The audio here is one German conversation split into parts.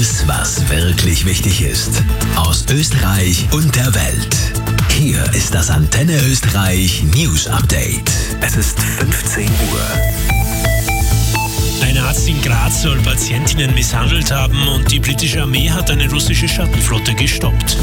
Alles, was wirklich wichtig ist. Aus Österreich und der Welt. Hier ist das Antenne Österreich News Update. Es ist 15 Uhr. Ein Arzt in Graz soll Patientinnen misshandelt haben und die britische Armee hat eine russische Schattenflotte gestoppt.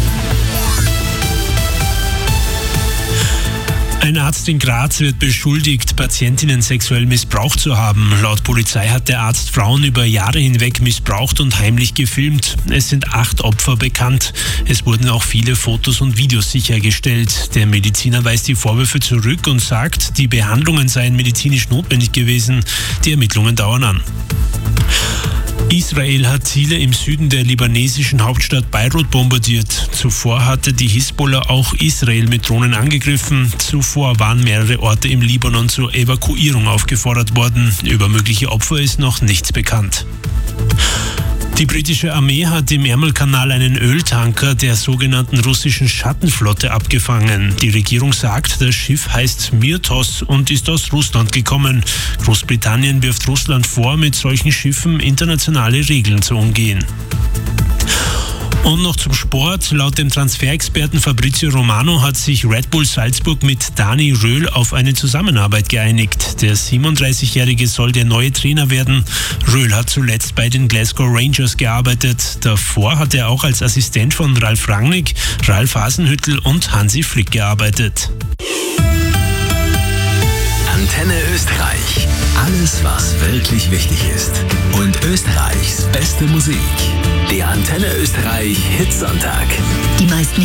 Ein Arzt in Graz wird beschuldigt, Patientinnen sexuell missbraucht zu haben. Laut Polizei hat der Arzt Frauen über Jahre hinweg missbraucht und heimlich gefilmt. Es sind 8 Opfer bekannt. Es wurden auch viele Fotos und Videos sichergestellt. Der Mediziner weist die Vorwürfe zurück und sagt, die Behandlungen seien medizinisch notwendig gewesen. Die Ermittlungen dauern an. Israel hat Ziele im Süden der libanesischen Hauptstadt Beirut bombardiert. Zuvor hatte die Hisbollah auch Israel mit Drohnen angegriffen. Zuvor waren mehrere Orte im Libanon zur Evakuierung aufgefordert worden. Über mögliche Opfer ist noch nichts bekannt. Die britische Armee hat im Ärmelkanal einen Öltanker der sogenannten russischen Schattenflotte abgefangen. Die Regierung sagt, das Schiff heißt Mirtos und ist aus Russland gekommen. Großbritannien wirft Russland vor, mit solchen Schiffen internationale Regeln zu umgehen. Und noch zum Sport. Laut dem Transferexperten Fabrizio Romano hat sich Red Bull Salzburg mit Dani Röhl auf eine Zusammenarbeit geeinigt. Der 37-Jährige soll der neue Trainer werden. Röhl hat zuletzt bei den Glasgow Rangers gearbeitet. Davor hat er auch als Assistent von Ralf Rangnick, Ralf Hasenhüttl und Hansi Flick gearbeitet. Antenne Österreich. Alles, was wirklich wichtig ist. Und Österreichs beste Musik. Der Antenne Österreich Hitsonntag. Die meisten